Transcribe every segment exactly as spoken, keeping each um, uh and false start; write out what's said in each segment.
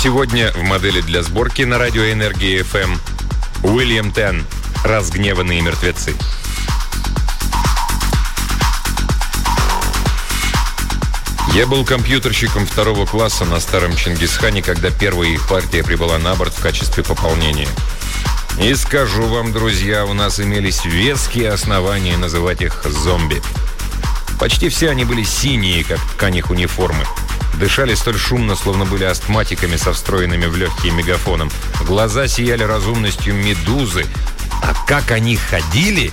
Сегодня в модели для сборки на радио Энергия эф эм Уильям Тен «Разгневанные мертвецы». Я был компьютерщиком второго класса на старом Чингисхане, когда первая их партия прибыла на борт в качестве пополнения. И скажу вам, друзья, у нас имелись веские основания называть их «зомби». Почти все они были синие, как ткань их униформы. Дышали столь шумно, словно были астматиками со встроенными в легкие мегафоном. Глаза сияли разумностью медузы. А как они ходили!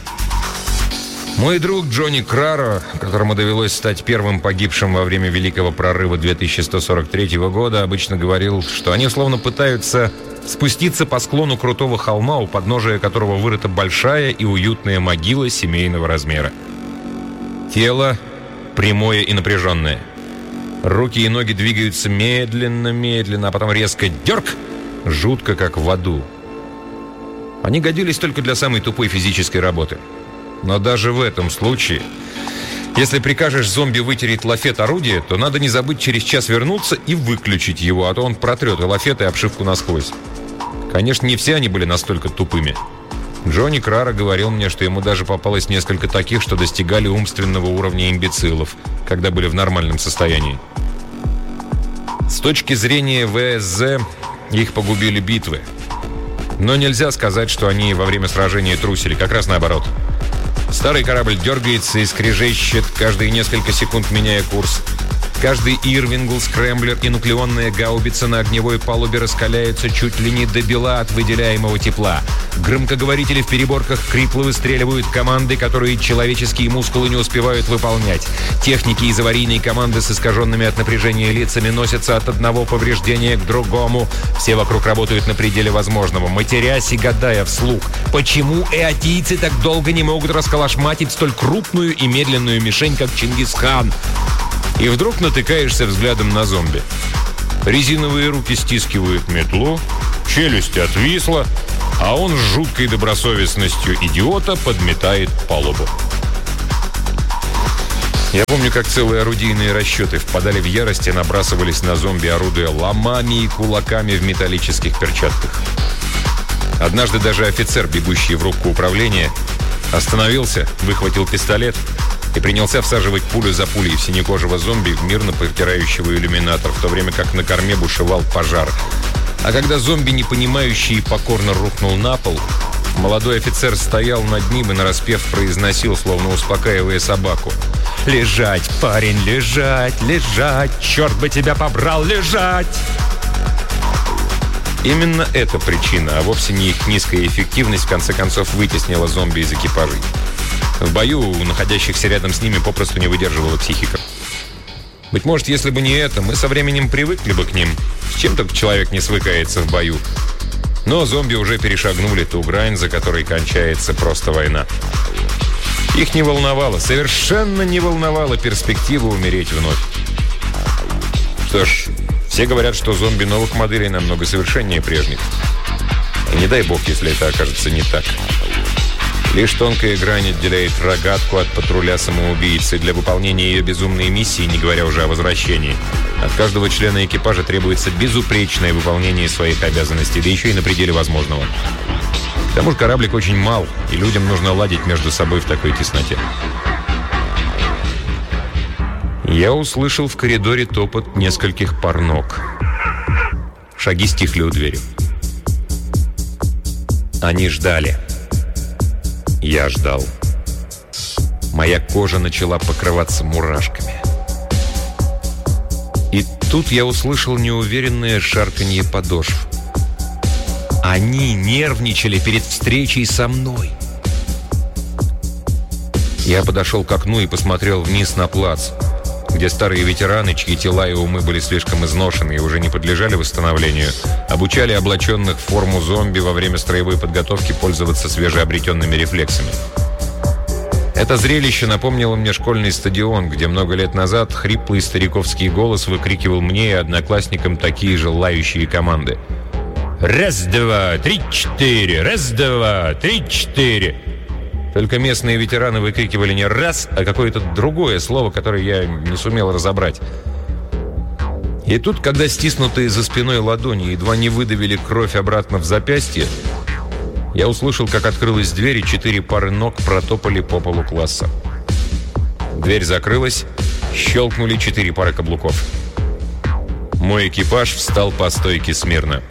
Мой друг Джонни Краро, которому довелось стать первым погибшим во время Великого прорыва две тысячи сто сорок третьего года, обычно говорил, что они словно пытаются спуститься по склону крутого холма, у подножия которого вырыта большая и уютная могила семейного размера. Тело прямое и напряженное. Руки и ноги двигаются медленно-медленно, а потом резко дерг, жутко, как в аду. Они годились только для самой тупой физической работы. Но даже в этом случае, если прикажешь зомби вытереть лафет орудия, то надо не забыть через час вернуться и выключить его, а то он протрет и лафет, и обшивку насквозь. Конечно, не все они были настолько тупыми. Джонни Краро говорил мне, что ему даже попалось несколько таких, что достигали умственного уровня имбецилов, когда были в нормальном состоянии. С точки зрения вэ эс зэ, их погубили битвы. Но нельзя сказать, что они во время сражения трусили, как раз наоборот. Старый корабль дергается и скрежещет, каждые несколько секунд меняя курс. Каждый ирвингл, скрэмблер и нуклеонная гаубица на огневой палубе раскаляются чуть ли не до бела от выделяемого тепла. Громкоговорители в переборках крипло выстреливают команды, которые человеческие мускулы не успевают выполнять. Техники из аварийной команды с искаженными от напряжения лицами носятся от одного повреждения к другому. Все вокруг работают на пределе возможного, матерясь и гадая вслух, почему эотийцы так долго не могут расколошматить столь крупную и медленную мишень, как Чингисхан. И вдруг натыкаешься взглядом на зомби. Резиновые руки стискивают метлу, челюсть отвисла, а он с жуткой добросовестностью идиота подметает палубу. Я помню, как целые орудийные расчеты впадали в ярость и набрасывались на зомби, орудуя ломами и кулаками в металлических перчатках. Однажды даже офицер, бегущий в рубку управления, остановился, выхватил пистолет и принялся всаживать пулю за пулей в синекожего зомби, мирно протирающего иллюминатор, в то время как на корме бушевал пожар. А когда зомби, непонимающий и покорно рухнул на пол, молодой офицер стоял над ним и нараспев произносил, словно успокаивая собаку: «Лежать, парень, лежать, лежать, черт бы тебя побрал, лежать!» Именно эта причина, а вовсе не их низкая эффективность, в конце концов вытеснила зомби из экипажей. В бою у находящихся рядом с ними попросту не выдерживала психика. Быть может, если бы не это, мы со временем привыкли бы к ним. С чем только человек не свыкается в бою. Но зомби уже перешагнули ту грань, за которой кончается просто война. Их не волновало, совершенно не волновала перспектива умереть вновь. Что ж, все говорят, что зомби новых моделей намного совершеннее прежних. И не дай бог, если это окажется не так. Лишь тонкая грань отделяет рогатку от патруля самоубийцы. Для выполнения ее безумной миссии, не говоря уже о возвращении, от каждого члена экипажа требуется безупречное выполнение своих обязанностей, да еще и на пределе возможного. К тому же кораблик очень мал, и людям нужно ладить между собой в такой тесноте. Я услышал в коридоре топот нескольких пар ног. Шаги стихли у двери. Они ждали. Я ждал. Моя кожа начала покрываться мурашками. И тут я услышал неуверенное шарканье подошв. Они нервничали перед встречей со мной. Я подошел к окну и посмотрел вниз на плац, где старые ветераны, чьи тела и умы были слишком изношены и уже не подлежали восстановлению, обучали облаченных в форму зомби во время строевой подготовки пользоваться свежеобретенными рефлексами. Это зрелище напомнило мне школьный стадион, где много лет назад хриплый стариковский голос выкрикивал мне и одноклассникам такие же лающие команды. «Раз-два, три-четыре! Раз-два, три-четыре!» Только местные ветераны выкрикивали не «раз», а какое-то другое слово, которое я не сумел разобрать. И тут, когда стиснутые за спиной ладони едва не выдавили кровь обратно в запястье, я услышал, как открылась дверь, и четыре пары ног протопали по полу класса. Дверь закрылась, щелкнули четыре пары каблуков. Мой экипаж встал по стойке смирно.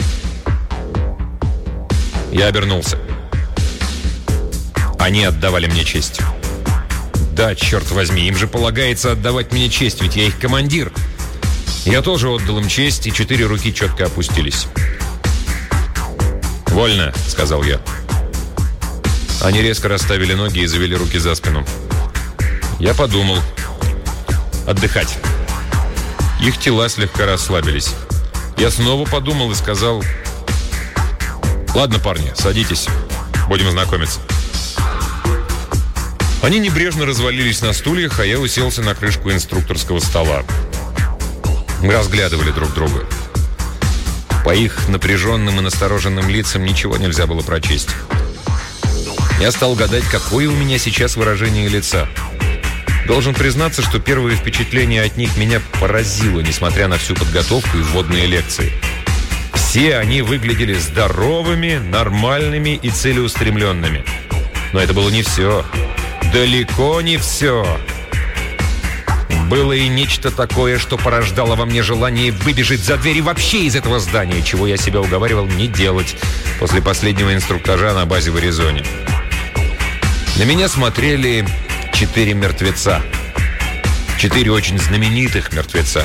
Я обернулся. Они отдавали мне честь. Да, черт возьми, им же полагается отдавать мне честь, ведь я их командир. Я тоже отдал им честь, и четыре руки четко опустились. «Вольно», — сказал я. Они резко расставили ноги и завели руки за спину. Я подумал. Отдыхать. Их тела слегка расслабились. Я снова подумал и сказал: «Ладно, парни, садитесь. Будем знакомиться». Они небрежно развалились на стульях, а я уселся на крышку инструкторского стола. Мы разглядывали друг друга. По их напряженным и настороженным лицам ничего нельзя было прочесть. Я стал гадать, какое у меня сейчас выражение лица. Должен признаться, что первое впечатление от них меня поразило, несмотря на всю подготовку и вводные лекции. Все они выглядели здоровыми, нормальными и целеустремленными. Но это было не все. Далеко не все. Было и нечто такое, что порождало во мне желание выбежать за дверь и вообще из этого здания, чего я себя уговаривал не делать после последнего инструктажа на базе в Аризоне. На меня смотрели четыре мертвеца. Четыре очень знаменитых мертвеца.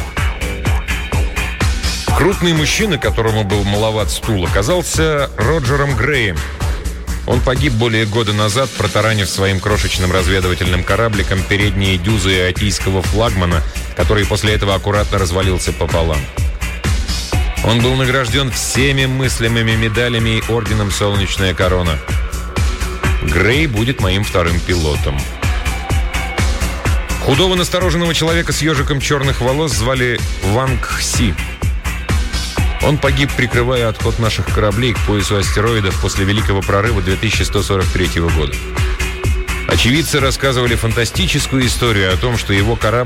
Крупный мужчина, которому был маловат стул, оказался Роджером Греем. Он погиб более года назад, протаранив своим крошечным разведывательным корабликом передние дюзы иотийского флагмана, который после этого аккуратно развалился пополам. Он был награжден всеми мыслимыми медалями и орденом «Солнечная корона». Грей будет моим вторым пилотом. Худого настороженного человека с ежиком черных волос звали Ванг Си. Он погиб, прикрывая отход наших кораблей к поясу астероидов после Великого прорыва две тысячи сто сорок третьего года. Очевидцы рассказывали фантастическую историю о том, что его корабль